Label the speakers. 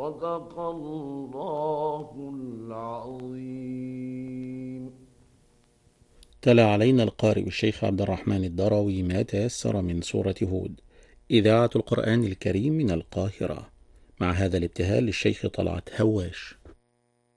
Speaker 1: صدق الله العظيم.
Speaker 2: تلا علينا القارئ الشيخ عبد الرحمن الدروي ما تيسر من سورة هود، إذاعة القرآن الكريم من القاهرة، مع هذا الابتهال للشيخ طلعت هواش.